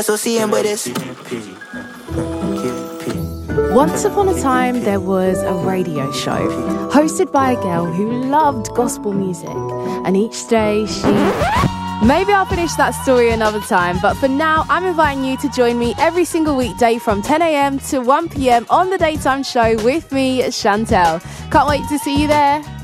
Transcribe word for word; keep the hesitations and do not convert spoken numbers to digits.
So seeing but it's Once upon a time, there was a radio show hosted by a girl who loved gospel music, and each day she... Maybe I'll finish that story another time, but for now, I'm inviting you to join me every single weekday from ten a.m. to one p.m. on The Daytime Show with me, Chantel. Can't wait to see you there.